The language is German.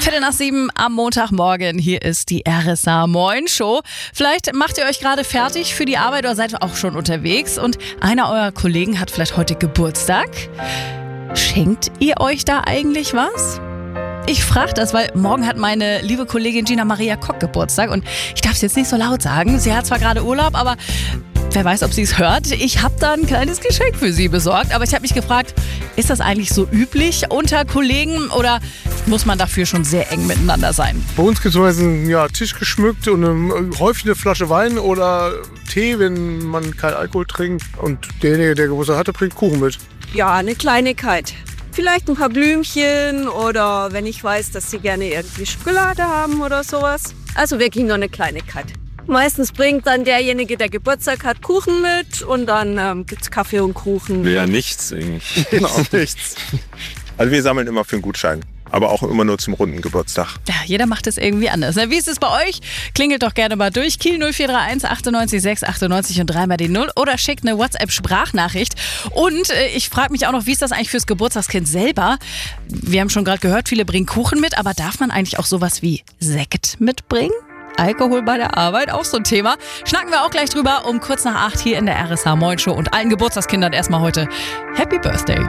7:15 am Montagmorgen. Hier ist die RSA Moin Show. Vielleicht macht ihr euch gerade fertig für die Arbeit oder seid auch schon unterwegs und einer eurer Kollegen hat vielleicht heute Geburtstag. Schenkt ihr euch da eigentlich was? Ich frage das, weil morgen hat meine liebe Kollegin Gina Maria Kock Geburtstag und ich darf es jetzt nicht so laut sagen. Sie hat zwar gerade Urlaub, aber wer weiß, ob sie es hört. Ich habe da ein kleines Geschenk für sie besorgt, aber ich habe mich gefragt, ist das eigentlich so üblich unter Kollegen oder muss man dafür schon sehr eng miteinander sein? Bei uns gibt es meistens Tisch geschmückt und häufig eine Flasche Wein oder Tee, wenn man keinen Alkohol trinkt. Und derjenige, der Geburtstag hatte, bringt Kuchen mit. Ja, eine Kleinigkeit. Vielleicht ein paar Blümchen oder wenn ich weiß, dass sie gerne irgendwie Schokolade haben oder sowas. Also wirklich nur eine Kleinigkeit. Meistens bringt dann derjenige, der Geburtstag hat, Kuchen mit und dann gibt's Kaffee und Kuchen. Ja, nichts eigentlich. Genau, nichts. Also wir sammeln immer für einen Gutschein. Aber auch immer nur zum runden Geburtstag. Ja, jeder macht es irgendwie anders. Wie ist es bei euch? Klingelt doch gerne mal durch. Kiel 0431 98 6 98 und 3 mal die 0 oder schickt eine WhatsApp-Sprachnachricht. Und ich frage mich auch noch, wie ist das eigentlich fürs Geburtstagskind selber? Wir haben schon gerade gehört, viele bringen Kuchen mit, aber darf man eigentlich auch sowas wie Sekt mitbringen? Alkohol bei der Arbeit, auch so ein Thema. Schnacken wir auch gleich drüber um kurz nach 8 hier in der RSA Moin Show und allen Geburtstagskindern erstmal heute Happy Birthday.